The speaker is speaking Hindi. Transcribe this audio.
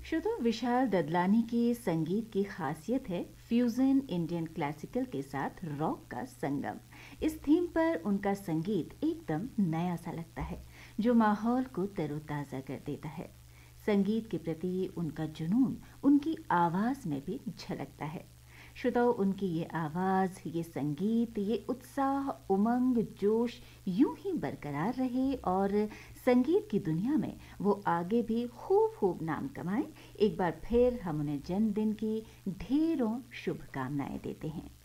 श्रोतो, विशाल ददलानी की संगीत की खासियत है फ्यूजन इंडियन क्लासिकल के साथ रॉक का संगम। इस थीम पर उनका संगीत एकदम नया सा लगता है, जो माहौल को तरोताज़ा कर देता है। संगीत के प्रति उनका जुनून उनकी आवाज़ में भी झलकता है। श्रोताओं, उनकी ये आवाज़, ये संगीत, ये उत्साह, उमंग, जोश यूं ही बरकरार रहे और संगीत की दुनिया में वो आगे भी खूब खूब नाम कमाएं। एक बार फिर हम उन्हें जन्मदिन की ढेरों शुभकामनाएं देते हैं।